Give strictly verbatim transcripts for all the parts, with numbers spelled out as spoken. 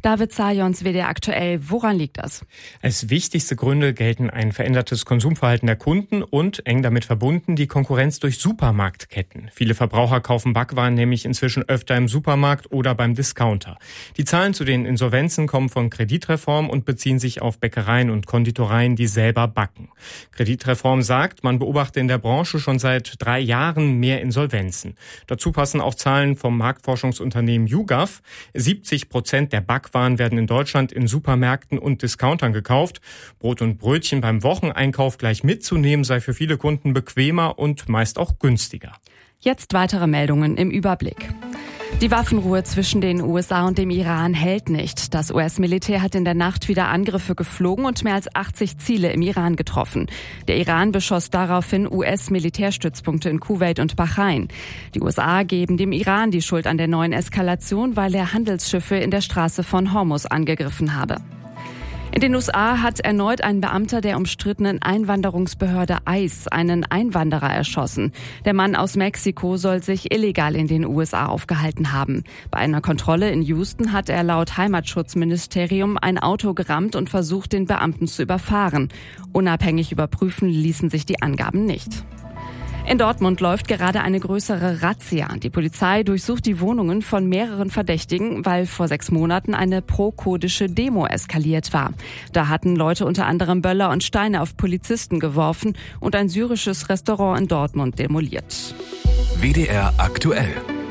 David Zajons, W D R aktuell. Woran liegt das? Als wichtigste Gründe gelten ein verändertes Konsumverhalten der Kunden und eng damit verbunden die Konkurrenz durch Supermarktketten. Viele Verbraucher kaufen Backwaren nämlich inzwischen öfter im Supermarkt oder beim Discounter. Die Zahlen zu den Insolvenzen kommen von Kreditreform und beziehen sich auf Bäckereien und Konditoreien, die selber backen. Kreditreform sagt, man beobachte in der Branche schon seit drei Jahren mehr Insolvenzen. Dazu passen auch Zahlen vom Marktforschungsunternehmen YouGov. siebzig Prozent der Backwaren werden in Deutschland in Supermärkten und Discountern gekauft. Brot und Brötchen beim Wocheneinkauf gleich mitzunehmen sei für viele Kunden bequemer und meist auch günstiger. Jetzt weitere Meldungen im Überblick. Die Waffenruhe zwischen den U S A und dem Iran hält nicht. Das U S-Militär hat in der Nacht wieder Angriffe geflogen und mehr als achtzig Ziele im Iran getroffen. Der Iran beschoss daraufhin U S-Militärstützpunkte in Kuwait und Bahrain. Die U S A geben dem Iran die Schuld an der neuen Eskalation, weil er Handelsschiffe in der Straße von Hormuz angegriffen habe. In den U S A hat erneut ein Beamter der umstrittenen Einwanderungsbehörde ICE einen Einwanderer erschossen. Der Mann aus Mexiko soll sich illegal in den U S A aufgehalten haben. Bei einer Kontrolle in Houston hat er laut Heimatschutzministerium ein Auto gerammt und versucht, den Beamten zu überfahren. Unabhängig überprüfen ließen sich die Angaben nicht. In Dortmund läuft gerade eine größere Razzia. Die Polizei durchsucht die Wohnungen von mehreren Verdächtigen, weil vor sechs Monaten eine pro-kurdische Demo eskaliert war. Da hatten Leute unter anderem Böller und Steine auf Polizisten geworfen und ein syrisches Restaurant in Dortmund demoliert. W D R aktuell.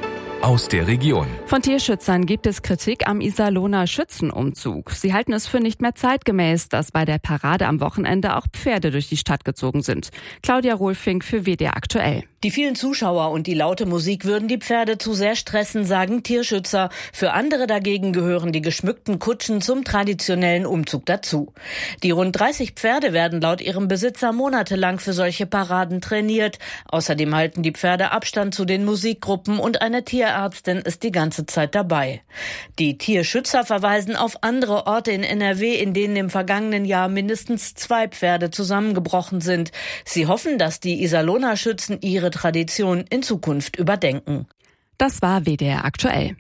Aus der Region. Von Tierschützern gibt es Kritik am Iserlohner Schützenumzug. Sie halten es für nicht mehr zeitgemäß, dass bei der Parade am Wochenende auch Pferde durch die Stadt gezogen sind. Claudia Rohlfink für W D R aktuell. Die vielen Zuschauer und die laute Musik würden die Pferde zu sehr stressen, sagen Tierschützer. Für andere dagegen gehören die geschmückten Kutschen zum traditionellen Umzug dazu. Die rund dreißig Pferde werden laut ihrem Besitzer monatelang für solche Paraden trainiert. Außerdem halten die Pferde Abstand zu den Musikgruppen und eine Tierärztin ist die ganze Zeit dabei. Die Tierschützer verweisen auf andere Orte in N R W, in denen im vergangenen Jahr mindestens zwei Pferde zusammengebrochen sind. Sie hoffen, dass die Iserlohner Schützen ihre Tradition in Zukunft überdenken. Das war W D R aktuell.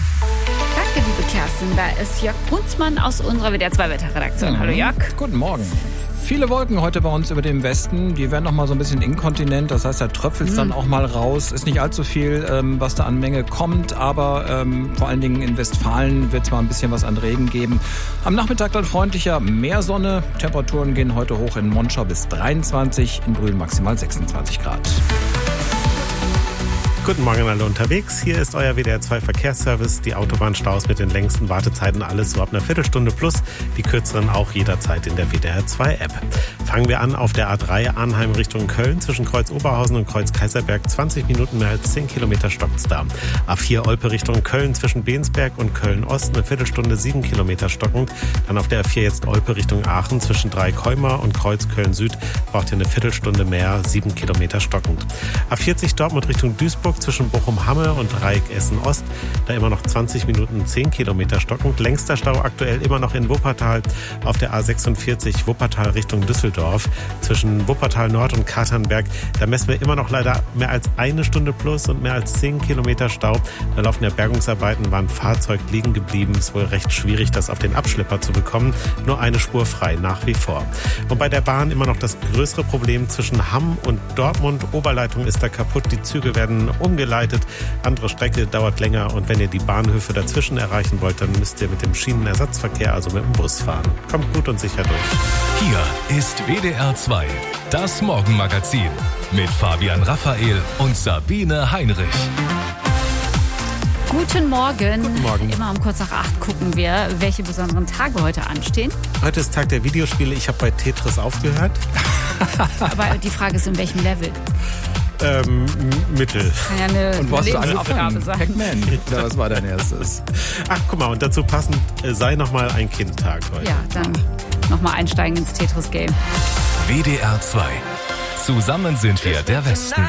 Danke, liebe Kerstin. Da ist Jörg Brunzmann aus unserer W D R zwei Wetterredaktion. Mhm. Hallo Jörg. Guten Morgen. Viele Wolken heute bei uns über dem Westen. Die werden noch mal so ein bisschen inkontinent. Das heißt, da tröpfelt es mhm. dann auch mal raus. Ist nicht allzu viel, ähm, was da an Menge kommt. Aber ähm, vor allen Dingen in Westfalen wird es mal ein bisschen was an Regen geben. Am Nachmittag dann freundlicher, mehr Sonne. Temperaturen gehen heute hoch in Monschau bis dreiundzwanzig. In Brühl maximal sechsundzwanzig Grad. Guten Morgen alle unterwegs. Hier ist euer W D R zwei Verkehrsservice. Die Autobahnstaus mit den längsten Wartezeiten, alles so ab einer Viertelstunde plus. Die kürzeren auch jederzeit in der W D R zwei App. Fangen wir an auf der A drei Arnheim Richtung Köln. Zwischen Kreuz Oberhausen und Kreuz Kaiserberg zwanzig Minuten, mehr als zehn Kilometer stockt's da. A vier Olpe Richtung Köln zwischen Bensberg und Köln-Ost eine Viertelstunde, sieben Kilometer stockend. Dann auf der A vier jetzt Olpe Richtung Aachen zwischen Dreikäumer und Kreuz Köln-Süd braucht ihr eine Viertelstunde mehr, sieben Kilometer stockend. A vierzig Dortmund Richtung Duisburg zwischen Bochum-Hamme und Dreieck Essen-Ost. Da immer noch zwanzig Minuten, zehn Kilometer stockend. Längster Stau aktuell immer noch in Wuppertal auf der A sechsundvierzig Wuppertal Richtung Düsseldorf. Zwischen Wuppertal Nord und Katernberg. Da messen wir immer noch leider mehr als eine Stunde plus und mehr als zehn Kilometer Stau. Da laufen ja Bergungsarbeiten, war ein Fahrzeug liegen geblieben. Ist wohl recht schwierig, das auf den Abschlepper zu bekommen. Nur eine Spur frei, nach wie vor. Und bei der Bahn immer noch das größere Problem zwischen Hamm und Dortmund. Oberleitung ist da kaputt. Die Züge werden umgeleitet. Andere Strecke dauert länger und wenn ihr die Bahnhöfe dazwischen erreichen wollt, dann müsst ihr mit dem Schienenersatzverkehr, also mit dem Bus fahren. Kommt gut und sicher durch. Hier ist W D R zwei, das Morgenmagazin mit Fabian Raphael und Sabine Heinrich. Guten Morgen. Guten Morgen. Immer um kurz nach acht gucken wir, welche besonderen Tage heute anstehen. Heute ist Tag der Videospiele. Ich habe bei Tetris aufgehört. Aber die Frage ist, in welchem Level? Ähm, Mittel. Kann ja eine, und was eine Lebensaufgabe sein. Pac-Man. Ja, was war dein erstes? Ach, guck mal, und dazu passend äh, sei nochmal ein Kindtag heute. Ja, dann nochmal einsteigen ins Tetris-Game. W D R zwei. Zusammen sind wir der Westen.